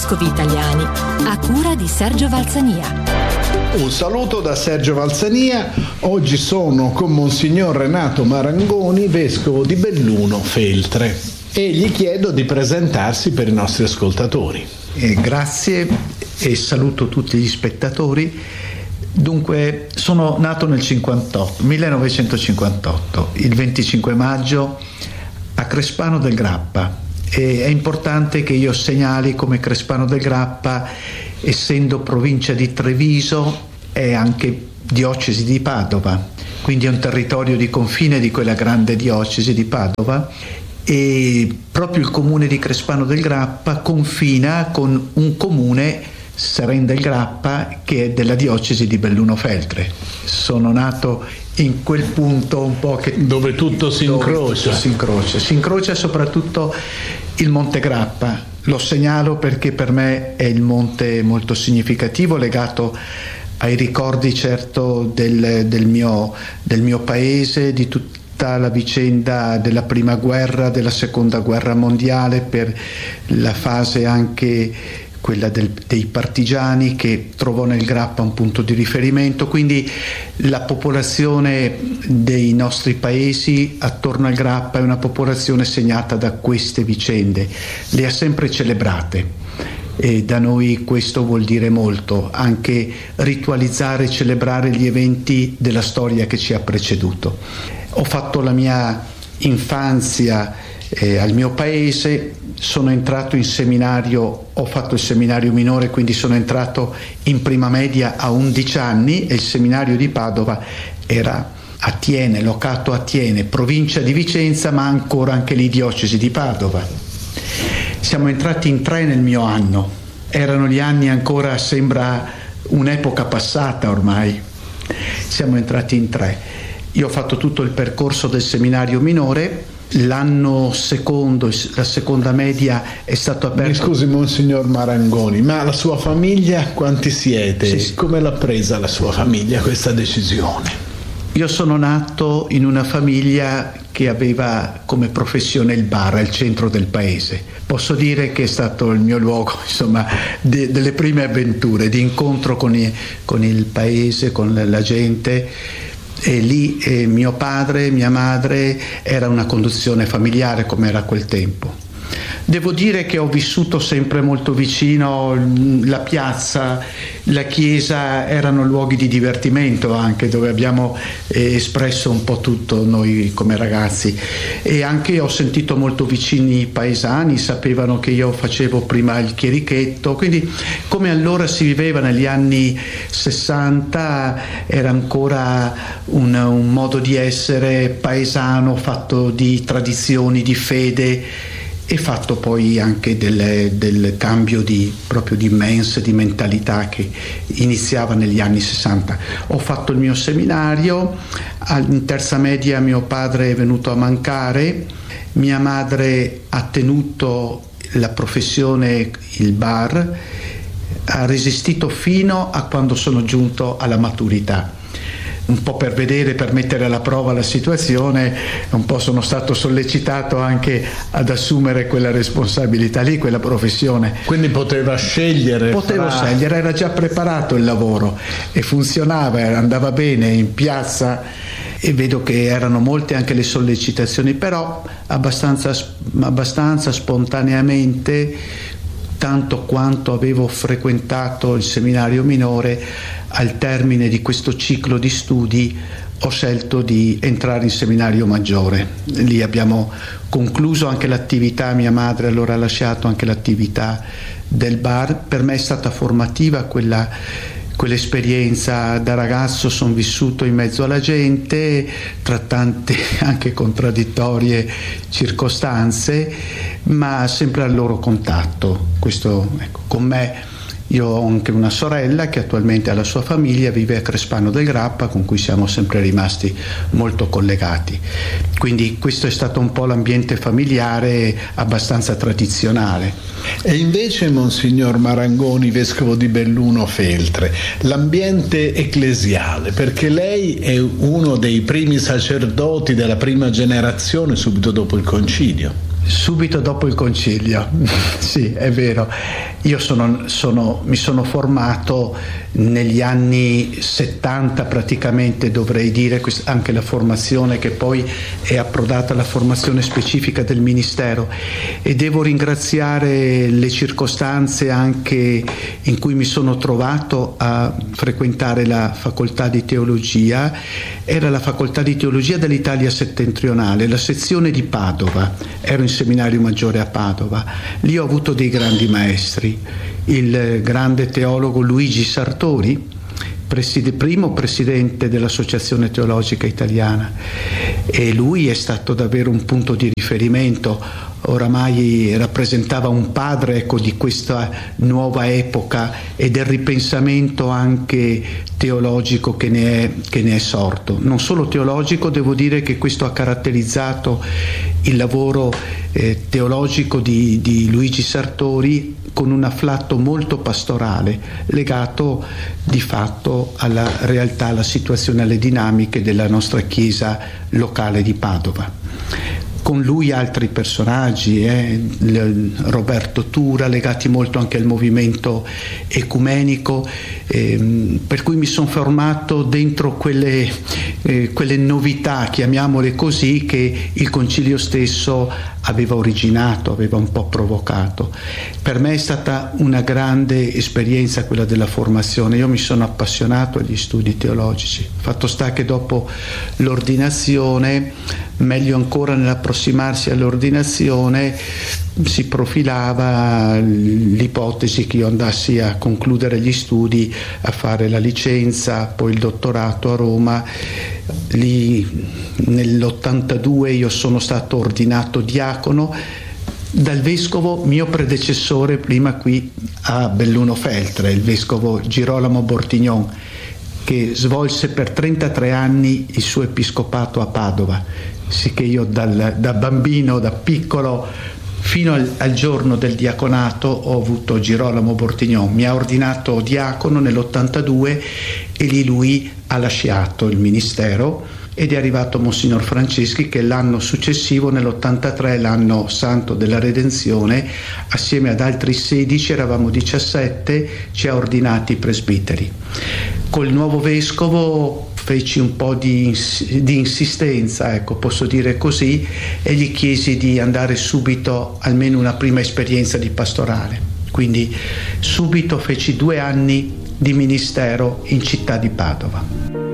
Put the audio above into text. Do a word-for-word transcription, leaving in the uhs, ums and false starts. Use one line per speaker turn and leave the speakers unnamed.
vescovi italiani, a cura di Sergio Valsania.
Un saluto da Sergio Valsania. Oggi sono con Monsignor Renato Marangoni, vescovo di Belluno Feltre, e gli chiedo di presentarsi per i nostri ascoltatori.
Eh, grazie e saluto tutti gli spettatori. Dunque, sono nato nel cinquantotto, millenovecentocinquantotto, il venticinque maggio a Crespano del Grappa, e è importante che io segnali come Crespano del Grappa, essendo provincia di Treviso, è anche diocesi di Padova, quindi è un territorio di confine di quella grande diocesi di Padova, e proprio il comune di Crespano del Grappa confina con un comune, Seren del Grappa, che è della diocesi di Belluno Feltre. Sono nato in quel punto un po' che
dove tutto si
dove
incrocia.
Tutto si incrocia. Si incrocia soprattutto il Monte Grappa. Lo segnalo perché per me è il monte molto significativo, legato ai ricordi certo del, del, mio, del mio paese, di tutta la vicenda della prima guerra, della seconda guerra mondiale, per la fase anche quella del, dei partigiani, che trovò nel Grappa un punto di riferimento. Quindi la popolazione dei nostri paesi attorno al Grappa è una popolazione segnata da queste vicende, le ha sempre celebrate, e da noi questo vuol dire molto, anche ritualizzare e celebrare gli eventi della storia che ci ha preceduto. Ho fatto la mia infanzia eh, al mio paese, sono entrato in seminario, ho fatto il seminario minore, quindi sono entrato in prima media a undici anni, e il seminario di Padova era a Tiene, locato a Tiene, provincia di Vicenza, ma ancora anche lì diocesi di Padova. Siamo entrati in tre nel mio anno, erano gli anni ancora, sembra un'epoca passata ormai, siamo entrati in tre. Io ho fatto tutto il percorso del seminario minore. L'anno secondo, la seconda media, è stato aperto.
Mi scusi Monsignor Marangoni, ma la sua famiglia quanti siete?
Sì, sì.
Come l'ha presa la sua famiglia questa decisione?
Io sono nato in una famiglia che aveva come professione il bar al centro del paese. Posso dire che è stato il mio luogo, insomma, de, delle prime avventure, di incontro con, i, con il paese, con la gente. E lì eh, mio padre, mia madre, era una conduzione familiare come era a quel tempo. Devo dire che ho vissuto sempre molto vicino la piazza, la chiesa, erano luoghi di divertimento anche, dove abbiamo eh, espresso un po' tutto noi come ragazzi, e anche ho sentito molto vicini i paesani, sapevano che io facevo prima il chierichetto, quindi come allora si viveva negli anni sessanta era ancora un, un modo di essere paesano, fatto di tradizioni, di fede, e fatto poi anche del, del cambio di, proprio di mens, di mentalità, che iniziava negli anni sessanta. Ho fatto il mio seminario, in terza media mio padre è venuto a mancare, mia madre ha tenuto la professione, il bar, ha resistito fino a quando sono giunto alla maturità. Un po' per vedere, per mettere alla prova la situazione, un po' sono stato sollecitato anche ad assumere quella responsabilità lì, quella professione.
Quindi poteva scegliere?
Potevo
fra...
scegliere, era già preparato il lavoro e funzionava, andava bene in piazza, e vedo che erano molte anche le sollecitazioni, però abbastanza, abbastanza spontaneamente, tanto quanto avevo frequentato il seminario minore, al termine di questo ciclo di studi ho scelto di entrare in seminario maggiore. Lì abbiamo concluso anche l'attività, mia madre allora ha lasciato anche l'attività del bar. Per me è stata formativa quella, quell'esperienza. Da ragazzo sono vissuto in mezzo alla gente, tra tante anche contraddittorie circostanze, ma sempre al loro contatto. Questo, ecco, con me. Io ho anche una sorella che attualmente ha la sua famiglia, vive a Crespano del Grappa, con cui siamo sempre rimasti molto collegati. Quindi questo è stato un po' l'ambiente familiare abbastanza tradizionale.
E invece Monsignor Marangoni, vescovo di Belluno Feltre, l'ambiente ecclesiale, perché lei è uno dei primi sacerdoti della prima generazione subito dopo il concilio.
Subito dopo il concilio, sì, è vero. Io sono, sono, mi sono formato negli anni settanta praticamente, dovrei dire, anche la formazione che poi è approdata alla formazione specifica del Ministero, e devo ringraziare le circostanze anche in cui mi sono trovato a frequentare la facoltà di teologia. Era la facoltà di teologia dell'Italia settentrionale, la sezione di Padova. Ero in seminario maggiore a Padova. Lì ho avuto dei grandi maestri. Il grande teologo Luigi Sartori, preside, primo presidente dell'Associazione Teologica Italiana, e lui è stato davvero un punto di riferimento. Oramai rappresentava un padre, ecco, di questa nuova epoca e del ripensamento anche teologico che ne è, che ne è sorto. Non solo teologico, devo dire che questo ha caratterizzato il lavoro eh, teologico di, di Luigi Sartori, con un afflatto molto pastorale, legato di fatto alla realtà, alla situazione, alle dinamiche della nostra Chiesa locale di Padova. Con lui altri personaggi, eh, Roberto Tura, legati molto anche al movimento ecumenico, eh, per cui mi sono formato dentro quelle, eh, quelle novità, chiamiamole così, che il Concilio stesso aveva originato, aveva un po' provocato. Per me è stata una grande esperienza quella della formazione. Io mi sono appassionato agli studi teologici. Fatto sta che dopo l'ordinazione, meglio ancora nell'approssimarsi all'ordinazione, si profilava l'ipotesi che io andassi a concludere gli studi, a fare la licenza, poi il dottorato a Roma. Lì nell'ottantadue io sono stato ordinato diacono dal vescovo mio predecessore prima qui a Belluno Feltre, il vescovo Girolamo Bortignon, che svolse per trentatré anni il suo episcopato a Padova, sicché io dal, da bambino, da piccolo, fino al, al giorno del diaconato ho avuto Girolamo Bortignon. Mi ha ordinato diacono nell'ottantadue e lì lui ha lasciato il ministero ed è arrivato Monsignor Franceschi, che l'anno successivo, nell'ottantatré, l'anno santo della Redenzione, assieme ad altri sedici, eravamo diciassette, ci ha ordinati presbiteri. Col nuovo vescovo feci un po' di, di insistenza, ecco, posso dire così, e gli chiesi di andare subito, almeno una prima esperienza di pastorale. Quindi subito feci due anni di ministero in città di Padova.